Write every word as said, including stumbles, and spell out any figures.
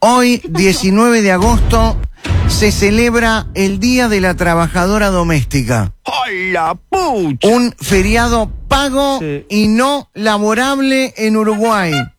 Hoy, diecinueve de agosto, se celebra el Día de la Trabajadora Doméstica. ¡Hola, pucha! Un feriado pago Sí. y no laborable en Uruguay.